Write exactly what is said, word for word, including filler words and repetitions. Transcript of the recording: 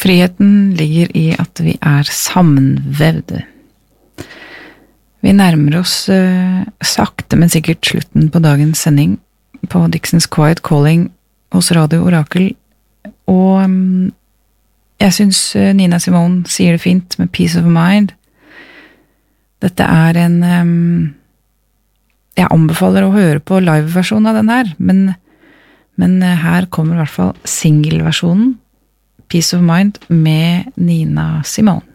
Friheten ligger i at vi er sammenvevde. Vi nærmer oss uh, sakte, men sikkert slutten på dagens sending på Dixons Quiet Calling hos Radio Orakel, og um, jeg synes uh, Nina Simone sier det fint med Peace of Mind. Dette er en um, jeg anbefaler å høre på live-versjonen av den her, men, men uh, her kommer i hvert fall single-versjonen Peace of Mind med Nina Simone.